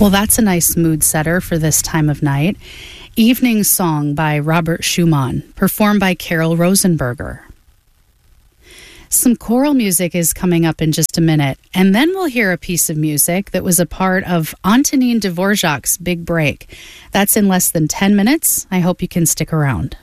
Well, that's a nice mood setter for this time of night. Evening Song by Robert Schumann, performed by Carol Rosenberger. Some choral music is coming up in just a minute, and then we'll hear a piece of music that was a part of Antonin Dvorak's Big Break. That's in less than 10 minutes. I hope you can stick around.